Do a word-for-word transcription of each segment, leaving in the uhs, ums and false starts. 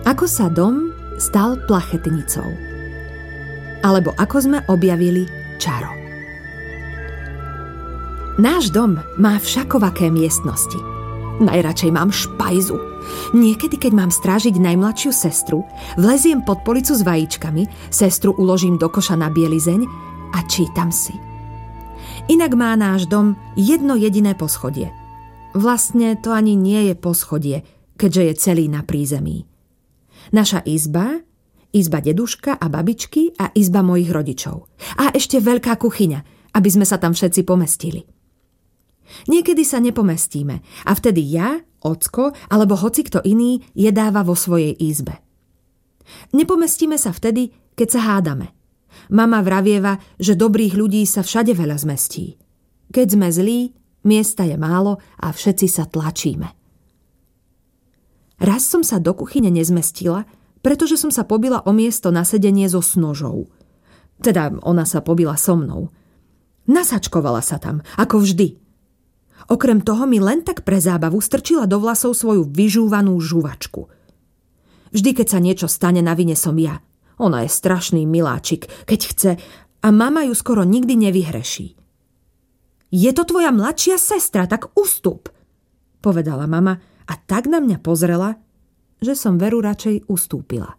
Ako sa dom stal plachetnicou. Alebo ako sme objavili čaro. Náš dom má všakovaké miestnosti. Najradšej mám špajzu. Niekedy, keď mám strážiť najmladšiu sestru, vleziem pod policu s vajíčkami, sestru uložím do koša na bielizeň a čítam si. Inak má náš dom jedno jediné poschodie. Vlastne to ani nie je poschodie, keďže je celý na prízemí. Naša izba, izba deduška a babičky a izba mojich rodičov. A ešte veľká kuchyňa, aby sme sa tam všetci pomestili. Niekedy sa nepomestíme a vtedy ja, ocko alebo hocikto iný jedáva vo svojej izbe. Nepomestíme sa vtedy, keď sa hádame. Mama vravieva, že dobrých ľudí sa všade veľa zmestí. Keď sme zlí, miesta je málo a všetci sa tlačíme. Raz som sa do kuchyne nezmestila, pretože som sa pobila o miesto na sedenie so snožou. Teda ona sa pobila so mnou. Nasačkovala sa tam, ako vždy. Okrem toho mi len tak pre zábavu strčila do vlasov svoju vyžúvanú žuvačku. Vždy, keď sa niečo stane, na vine som ja. Ona je strašný miláčik, keď chce, a mama ju skoro nikdy nevyhreší. Je to tvoja mladšia sestra, tak ustup, povedala mama a tak na mňa pozrela, že som veru radšej ustúpila.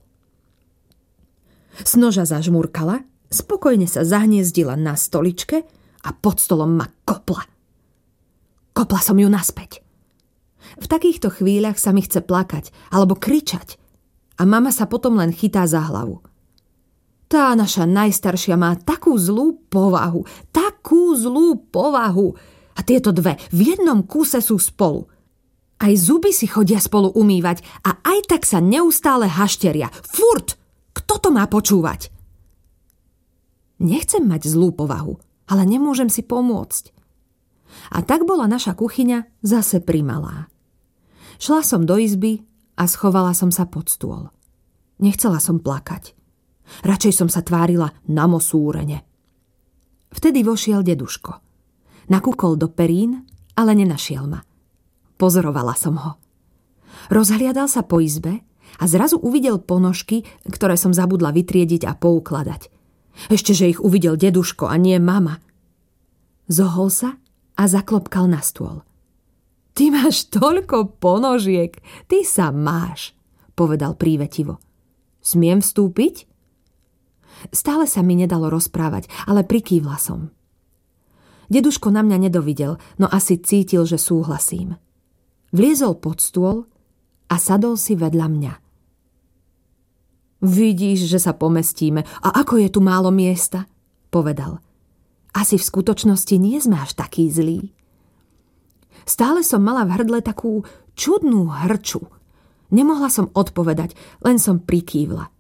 Snoža zažmurkala, spokojne sa zahniezdila na stoličke a pod stolom ma kopla. Kopla som ju naspäť. V takýchto chvíľach sa mi chce plakať alebo kričať a mama sa potom len chytá za hlavu. Tá naša najstaršia má takú zlú povahu, takú zlú povahu. A tieto dve v jednom kúse sú spolu. Aj zuby si chodia spolu umývať a aj tak sa neustále hašteria. Furt! Kto to má počúvať? Nechcem mať zlú povahu, ale nemôžem si pomôcť. A tak bola naša kuchyňa zase primalá. Šla som do izby a schovala som sa pod stôl. Nechcela som plakať. Radšej som sa tvárila na mosúrene. Vtedy vošiel deduško. Nakúkol do perín, ale nenašiel ma. Pozorovala som ho. Rozhliadal sa po izbe a zrazu uvidel ponožky, ktoré som zabudla vytriediť a poukladať. Ešte, že ich uvidel deduško a nie mama. Zohol sa a zaklopkal na stôl. Ty máš toľko ponožiek, ty sa máš, povedal prívetivo. Smiem vstúpiť? Stále sa mi nedalo rozprávať, ale prikývla som. Deduško na mňa nedovidel, no asi cítil, že súhlasím. Vliezol pod stôl a sadol si vedľa mňa. Vidíš, že sa pomestíme a ako je tu málo miesta, povedal. Asi v skutočnosti nie sme až taký zlý. Stále som mala v hrdle takú čudnú hrču. Nemohla som odpovedať, len som prikývla.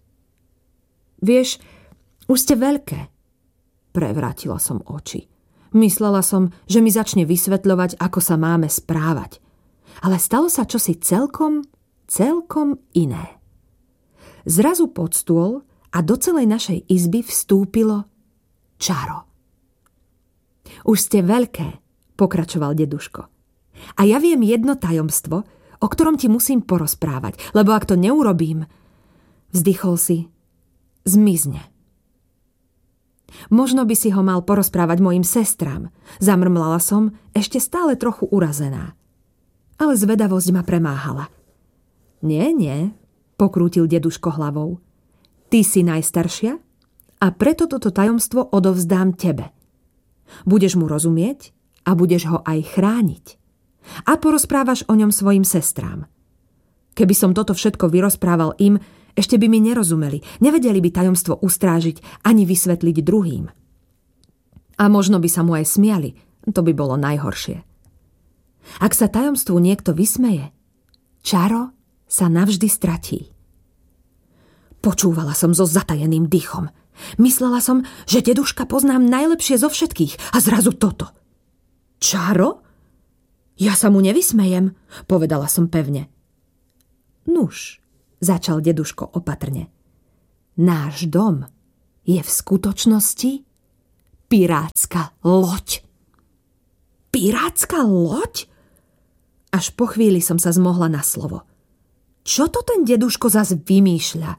Vieš, už ste veľké. Prevrátila som oči. Myslela som, že mi začne vysvetľovať, ako sa máme správať. Ale stalo sa čosi celkom, celkom iné. Zrazu pod stôl a do celej našej izby vstúpilo čaro. Už ste veľké, pokračoval deduško. A ja viem jedno tajomstvo, o ktorom ti musím porozprávať, lebo ak to neurobím, vzdychol si, zmizne. Možno by si ho mal porozprávať mojim sestrám, zamrmlala som, ešte stále trochu urazená. Ale zvedavosť ma premáhala. Nie, nie, pokrútil deduško hlavou. Ty si najstaršia a preto toto tajomstvo odovzdám tebe. Budeš mu rozumieť a budeš ho aj chrániť. A porozprávaš o ňom svojim sestrám. Keby som toto všetko vyrozprával im, ešte by mi nerozumeli, nevedeli by tajomstvo ustrážiť ani vysvetliť druhým. A možno by sa mu aj smiali, to by bolo najhoršie. Ak sa tajomstvu niekto vysmeje, čaro sa navždy stratí. Počúvala som so zatajeným dýchom. Myslela som, že deduška poznám najlepšie zo všetkých a zrazu toto. Čaro? Ja sa mu nevysmejem, povedala som pevne. Nuž, začal deduško opatrne. Náš dom je v skutočnosti pirátska loď. Pirátska loď? Až po chvíli som sa zmohla na slovo. Čo to ten deduško zas vymýšľa?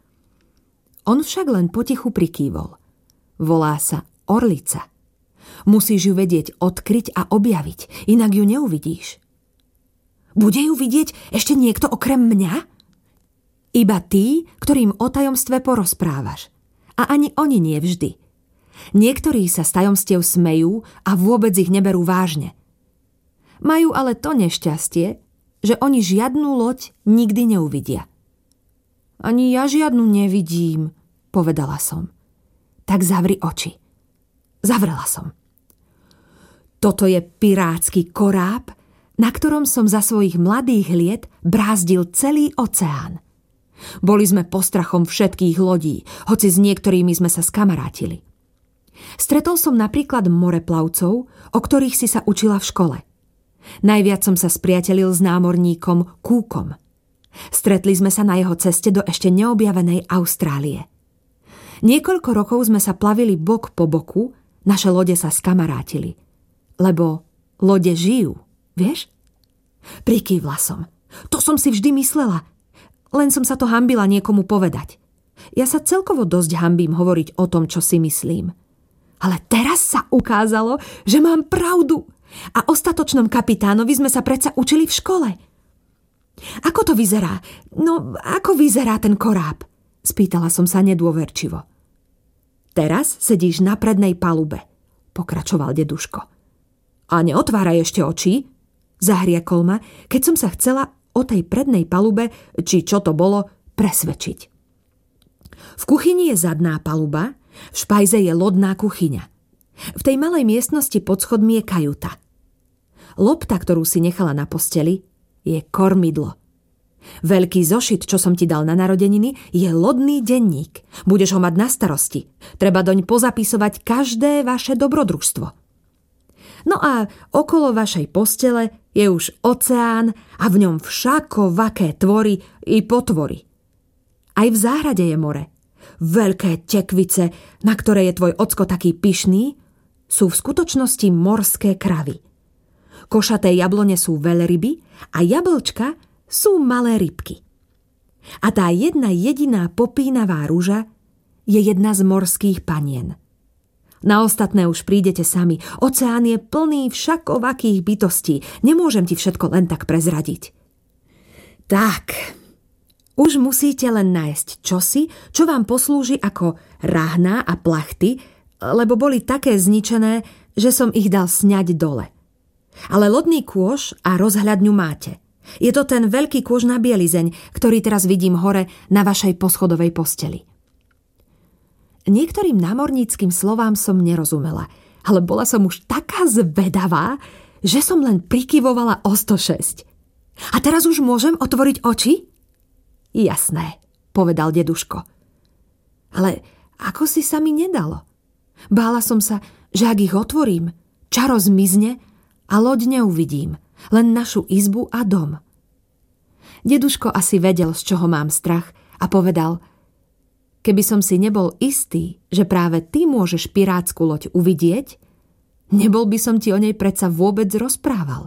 On však len potichu prikývol. Volá sa orlica. Musíš ju vedieť odkryť a objaviť, inak ju neuvidíš. Bude ju vidieť ešte niekto okrem mňa? Iba tí, ktorým o tajomstve porozprávaš. A ani oni nie vždy. Niektorí sa z tajomstiev smejú a vôbec ich neberú vážne. Majú ale to nešťastie, že oni žiadnu loď nikdy neuvidia. Ani ja žiadnu nevidím, povedala som. Tak zavri oči. Zavrela som. Toto je pirátsky koráb, na ktorom som za svojich mladých liet brázdil celý oceán. Boli sme postrachom všetkých lodí, hoci s niektorými sme sa skamarátili. Stretol som napríklad moreplavcov, o ktorých si sa učila v škole. Najviac som sa spriatelil s námorníkom Cookom. Stretli sme sa na jeho ceste do ešte neobjavenej Austrálie. Niekoľko rokov sme sa plavili bok po boku, naše lode sa skamarátili. Lebo lode žijú, vieš? Prikývla som. To som si vždy myslela. Len som sa to hanbila niekomu povedať. Ja sa celkovo dosť hanbím hovoriť o tom, čo si myslím. Ale teraz sa ukázalo, že mám pravdu. A o statočnom kapitánovi sme sa predsa učili v škole. Ako to vyzerá? No, ako vyzerá ten koráb? Spýtala som sa nedôverčivo. Teraz sedíš na prednej palube, pokračoval deduško. A neotváraj ešte oči, zahriekol ma, keď som sa chcela o tej prednej palube, či čo to bolo, presvedčiť. V kuchyni je zadná paluba, v špajze je lodná kuchyňa. V tej malej miestnosti pod schodmi je kajuta. Lopta, ktorú si nechala na posteli, je kormidlo. Veľký zošit, čo som ti dal na narodeniny, je lodný denník. Budeš ho mať na starosti. Treba doň pozapisovať každé vaše dobrodružstvo. No a okolo vašej postele je už oceán a v ňom všakovaké tvory i potvory. Aj v záhrade je more. Veľké tekvice, na ktoré je tvoj ocko taký pyšný, sú v skutočnosti morské kravy. Košaté jablone sú veľryby a jablčka sú malé rybky. A tá jedna jediná popínavá ruža je jedna z morských panien. Na ostatné už prídete sami. Oceán je plný všakovakých bytostí. Nemôžem ti všetko len tak prezradiť. Tak, už musíte len nájsť čosi, čo vám poslúži ako rahná a plachty, lebo boli také zničené, že som ich dal sňať dole. Ale lodný kôš a rozhľadňu máte. Je to ten veľký kôš na bielizeň, ktorý teraz vidím hore na vašej poschodovej posteli. Niektorým námorníckym slovám som nerozumela, ale bola som už taká zvedavá, že som len prikyvovala o sto šesť. A teraz už môžem otvoriť oči? Jasné, povedal deduško. Ale ako si sa mi nedalo? Bála som sa, že ak ich otvorím, čaro zmizne a loď neuvidím, len našu izbu a dom. Deduško asi vedel, z čoho mám strach a povedal: keby som si nebol istý, že práve ty môžeš pirátsku loď uvidieť, nebol by som ti o nej predsa vôbec rozprával.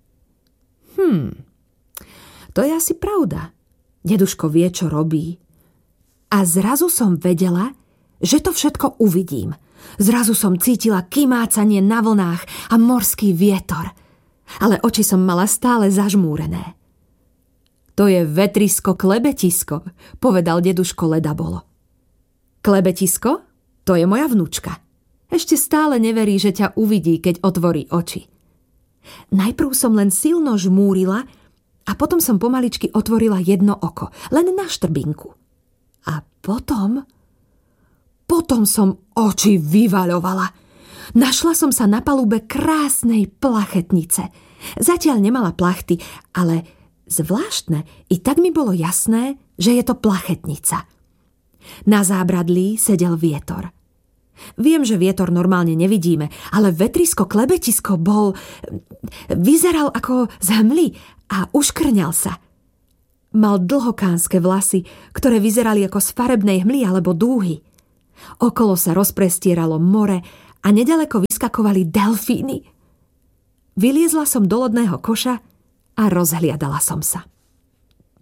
Hm, to je asi pravda. Deduško vie, čo robí. A zrazu som vedela, že to všetko uvidím. Zrazu som cítila kymácanie na vlnách a morský vietor. Ale oči som mala stále zažmúrené. To je vetrisko klebetisko, povedal deduško Ledabolo. Klebetisko? To je moja vnúčka. Ešte stále neverí, že ťa uvidí, keď otvorí oči. Najprv som len silno žmúrila a potom som pomaličky otvorila jedno oko, len na štrbinku. A potom... Potom som oči vyvaľovala. Našla som sa na palube krásnej plachetnice. Zatiaľ nemala plachty, ale zvláštne, i tak mi bolo jasné, že je to plachetnica. Na zábradlí sedel vietor. Viem, že vietor normálne nevidíme, ale vetrisko klebetisko bol... Vyzeral ako z hmly a uškrňal sa. Mal dlhokánske vlasy, ktoré vyzerali ako z farebnej hmly alebo dúhy. Okolo sa rozprestieralo more a nedaleko vyskakovali delfíny. Vyliezla som do lodného koša a rozhliadala som sa.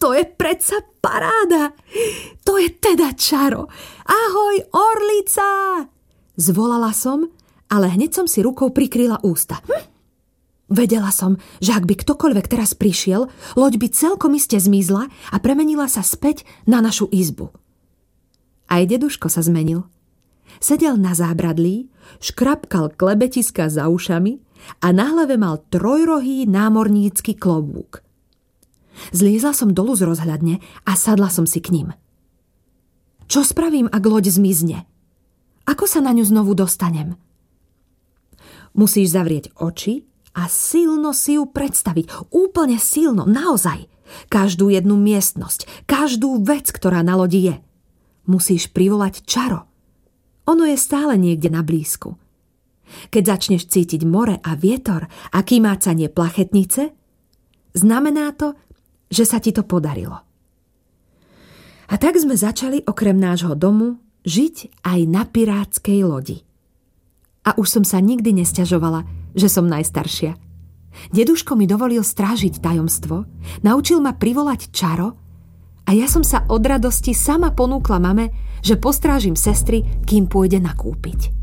To je predsa paráda. To je teda čaro. Ahoj, orlica! Zvolala som, ale hneď som si rukou prikryla ústa. Hm? Vedela som, že ak by ktokoľvek teraz prišiel, loď by celkom iste zmizla a premenila sa späť na našu izbu. Aj deduško sa zmenil. Sedel na zábradlí, škrapkal klebetiska za ušami a na hlave mal trojrohý námornícky klobúk. Zliezla som dolu z rozhľadne a sadla som si k ním. Čo spravím, ak loď zmizne? Ako sa na ňu znovu dostanem? Musíš zavrieť oči a silno si ju predstaviť. Úplne silno, naozaj. Každú jednu miestnosť, každú vec, ktorá na lodi je. Musíš privolať čaro. Ono je stále niekde na blízku. Keď začneš cítiť more a vietor a kýmácanie plachetnice, znamená to, že sa ti to podarilo. A tak sme začali okrem nášho domu žiť aj na pirátskej lodi. A už som sa nikdy nesťažovala, že som najstaršia. Deduško mi dovolil strážiť tajomstvo, naučil ma privolať čaro a ja som sa od radosti sama ponúkla mame, že postrážim sestry, kým pôjde nakúpiť.